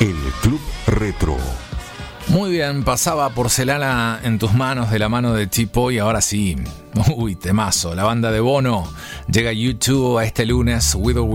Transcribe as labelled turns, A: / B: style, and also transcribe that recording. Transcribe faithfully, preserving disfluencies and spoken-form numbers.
A: El Club Retro.
B: Muy bien, pasaba Porcelana en tus manos de la mano de Tipo y ahora sí. Uy, temazo. La banda de Bono llega a YouTube a este lunes, With or